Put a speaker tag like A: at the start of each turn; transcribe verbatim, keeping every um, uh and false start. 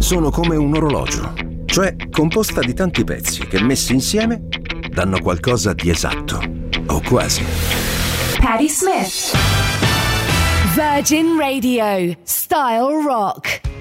A: sono come un orologio, cioè composta di tanti pezzi che messi insieme danno qualcosa di esatto, o quasi.
B: Patti Smith. Virgin Radio. Style Rock.